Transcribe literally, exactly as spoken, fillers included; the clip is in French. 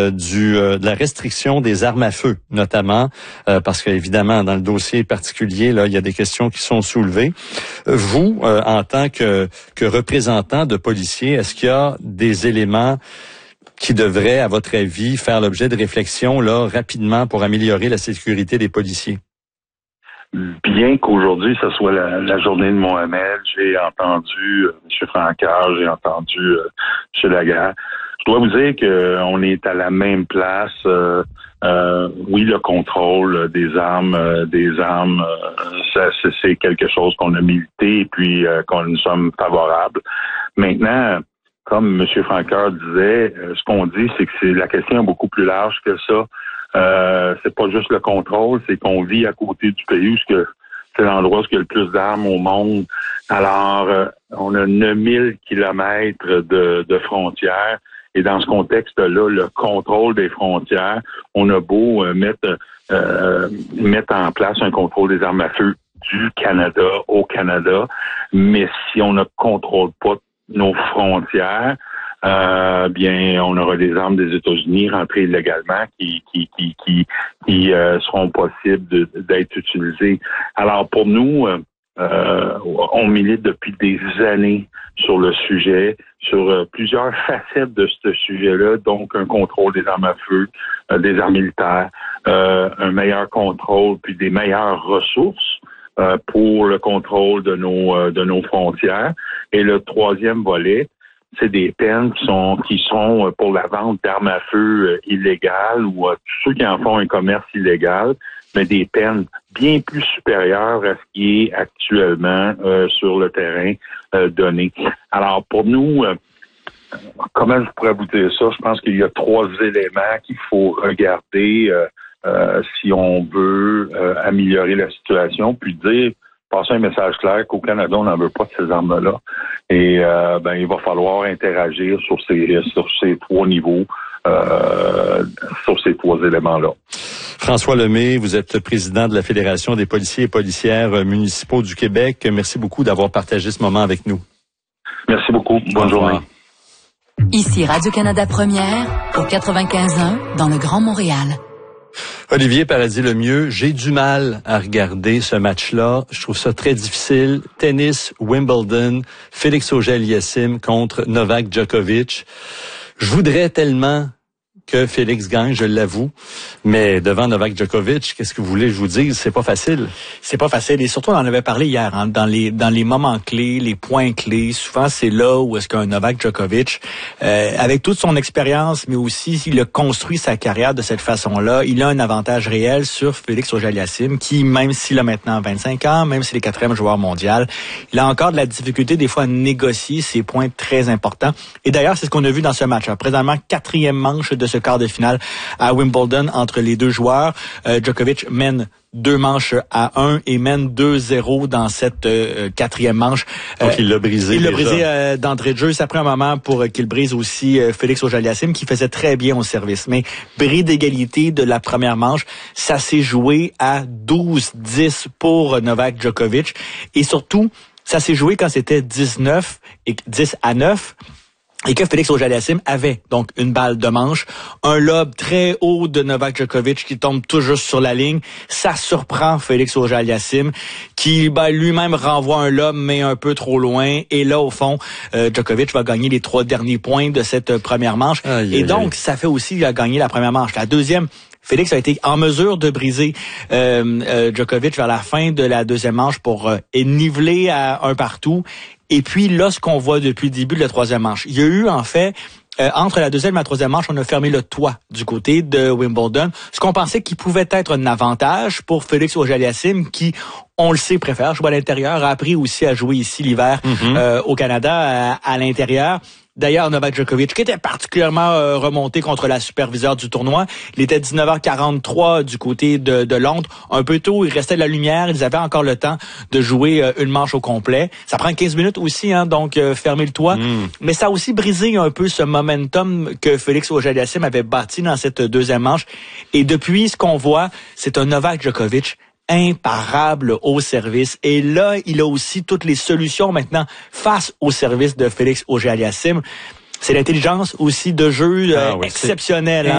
euh, du euh, de la restriction des armes à feu, notamment, euh, parce qu'évidemment, dans le dossier particulier, là, il y a des questions qui sont soulevées. Vous, euh, en tant que, que représentant de policiers, est-ce qu'il y a des éléments qui devraient, à votre avis, faire l'objet de réflexion là rapidement pour améliorer la sécurité des policiers? Bien qu'aujourd'hui, ce soit la, la journée de Mohamed, j'ai entendu euh, M. Francard, j'ai entendu euh, M. Lagarde. Je dois vous dire qu'on est à la même place. Euh, euh, oui, le contrôle des armes, euh, des armes, euh, ça, c'est, c'est quelque chose qu'on a milité et puis euh, qu'on nous sommes favorables. Maintenant, comme M. Francard disait, euh, ce qu'on dit, c'est que c'est la question est beaucoup plus large que ça. Euh, c'est pas juste le contrôle, c'est qu'on vit à côté du pays où c'est, c'est l'endroit où il y a le plus d'armes au monde. Alors, euh, on a neuf mille kilomètres de, de frontières. Et dans ce contexte-là, le contrôle des frontières, on a beau euh, mettre, euh, mettre en place un contrôle des armes à feu du Canada au Canada, mais si on ne contrôle pas nos frontières, Euh, bien, on aura des armes des États-Unis rentrées illégalement qui qui qui qui, qui euh, seront possibles de, d'être utilisées. Alors pour nous, euh, on milite depuis des années sur le sujet, sur euh, plusieurs facettes de ce sujet-là, donc un contrôle des armes à feu, euh, des armes militaires, euh, un meilleur contrôle, puis des meilleures ressources euh, pour le contrôle de nos euh, de nos frontières. Et le troisième volet, c'est des peines qui sont qui sont pour la vente d'armes à feu euh, illégales ou à tous ceux qui en font un commerce illégal, mais des peines bien plus supérieures à ce qui est actuellement euh, sur le terrain euh, donné. Alors pour nous, euh, comment je pourrais vous dire ça? Je pense qu'il y a trois éléments qu'il faut regarder euh, euh, si on veut euh, améliorer la situation, puis dire passer un message clair qu'au Canada, on n'en veut pas de ces armes-là. Et euh, ben, il va falloir interagir sur ces sur ces trois niveaux, euh, sur ces trois éléments-là. François Lemay, vous êtes président de la Fédération des policiers et policières municipaux du Québec. Merci beaucoup d'avoir partagé ce moment avec nous. Merci beaucoup. Bonne journée. Ici Radio-Canada Première, au quatre-vingt-quinze un, dans le Grand Montréal. Olivier Paradis-Lemieux, j'ai du mal à regarder ce match-là. Je trouve ça très difficile. Tennis, Wimbledon, Félix Auger-Aliassime contre Novak Djokovic. Je voudrais tellement que Félix gagne, je l'avoue. Mais devant Novak Djokovic, qu'est-ce que vous voulez que je vous dise? C'est pas facile. C'est pas facile. Et surtout, on en avait parlé hier, hein, dans les dans les moments clés, les points clés. Souvent, c'est là où est-ce qu'un Novak Djokovic, euh, avec toute son expérience, mais aussi s'il a construit sa carrière de cette façon-là, il a un avantage réel sur Félix Auger-Aliassime, qui, même s'il a maintenant vingt-cinq ans, même s'il est quatrième joueur mondial, il a encore de la difficulté des fois à négocier ces points très importants. Et d'ailleurs, c'est ce qu'on a vu dans ce match. Présentement, quatrième manche de ce quart de finale à Wimbledon entre les deux joueurs. Euh, Djokovic mène deux manches à un et mène deux zéro dans cette euh, quatrième manche. Donc, euh, il l'a brisé Il l'a déjà. brisé euh, d'entrée de jeu. Ça prend un moment pour euh, qu'il brise aussi euh, Félix Auger-Aliassime, qui faisait très bien au service. Mais bris d'égalité de la première manche, ça s'est joué à douze dix pour Novak Djokovic. Et surtout, ça s'est joué quand c'était dix-neuf et dix à neuf. Et que Félix Auger-Aliassime avait donc une balle de manche, un lob très haut de Novak Djokovic qui tombe tout juste sur la ligne. Ça surprend Félix Auger-Aliassime qui ben, lui-même renvoie un lob mais un peu trop loin. Et là, au fond, euh, Djokovic va gagner les trois derniers points de cette première manche. Aïe, et donc, aïe. Ça fait aussi qu'il a gagné la première manche. La deuxième, Félix a été en mesure de briser euh, euh, Djokovic vers la fin de la deuxième manche pour euh, niveler à un partout. Et puis là, ce qu'on voit depuis le début de la troisième manche, il y a eu en fait, euh, entre la deuxième et la troisième manche, on a fermé le toit du côté de Wimbledon, ce qu'on pensait qu'il pouvait être un avantage pour Félix Auger-Aliassime qui, on le sait, préfère jouer à l'intérieur, a appris aussi à jouer ici l'hiver mm-hmm. euh, au Canada à, à l'intérieur. D'ailleurs, Novak Djokovic, qui était particulièrement euh, remonté contre la superviseure du tournoi, il était dix-neuf heures quarante-trois du côté de, de Londres. Un peu tôt, il restait de la lumière. Ils avaient encore le temps de jouer euh, une manche au complet. Ça prend quinze minutes aussi, hein, donc euh, fermer le toit. Mm. Mais ça a aussi brisé un peu ce momentum que Félix Auger-Aliassime avait bâti dans cette deuxième manche. Et depuis, ce qu'on voit, c'est un Novak Djokovic imparable au service. Et là, il a aussi toutes les solutions maintenant face au service de Félix Auger-Aliassime. C'est l'intelligence aussi de jeu euh, ah, oui, exceptionnelle. Hein?